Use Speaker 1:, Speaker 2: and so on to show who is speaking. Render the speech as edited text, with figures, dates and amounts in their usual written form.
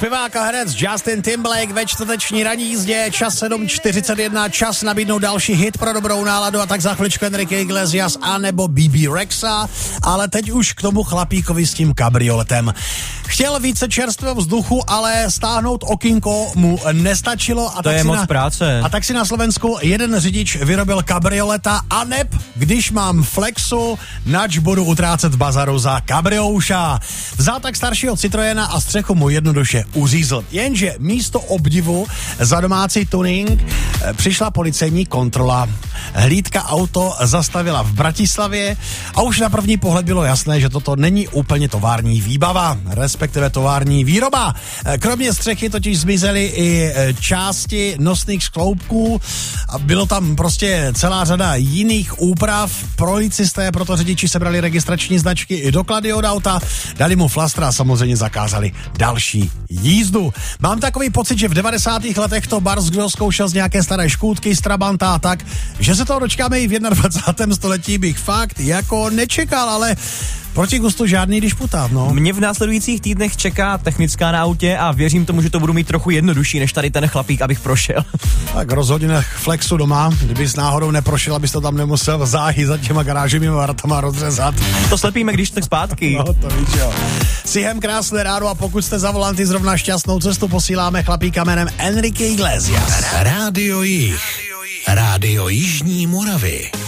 Speaker 1: Zpěvák a herec Justin Timberlake ve čtvrteční ranní jízdě, čas 7:41, čas nabídnout další hit pro dobrou náladu a tak za chviličku Enrique Iglesias a nebo BB Rexa, ale teď už k tomu chlapíkovi s tím kabrioletem. Chtěl více čerstvého vzduchu, ale stáhnout okýnko mu nestačilo. A
Speaker 2: to je moc práce.
Speaker 1: A tak si na Slovensku jeden řidič vyrobil kabrioleta a neb, když mám flexu, nač budu utrácet v bazaru za kabriouša. Vzal tak staršího Citroena a střechu mu jednoduše uřízl. Jenže místo obdivu za domácí tuning přišla policejní kontrola. Hlídka auto zastavila v Bratislavě a už na první pohled bylo jasné, že toto není úplně tovární výbava, respektive tovární výroba. Kromě střechy totiž zmizely i části nosných skloubků a bylo tam prostě celá řada jiných úprav. Policisté proto řidiči sebrali registrační značky i doklady od auta, dali mu flastra a samozřejmě zakázali další jízdu. Mám takový pocit, že v 90. letech to Bars, kdo zkoušel z nějaké staré škůdky, z Trabanta a tak, že se toho dočkáme i v 21. století, bych fakt jako nečekal, ale proti gustu žádný disputát, no.
Speaker 2: Mě v následujících týdnech čeká technická na autě a věřím tomu, že to budu mít trochu jednodušší, než tady ten chlapík, abych prošel. Tak
Speaker 1: rozhodně nech flexu doma, kdybys náhodou neprošel, abys to tam nemusel záhy za těma garážemi vartama rozřezat.
Speaker 2: To slepíme, když tak zpátky.
Speaker 1: No, to víš, jo. Sihem krásné ráno a pokud jste za volanty zrovna šťastnou cestu, posíláme chlapíka jménem Enrique Iglesias.
Speaker 3: Rádio Jih. Rádio Jižní Moravy.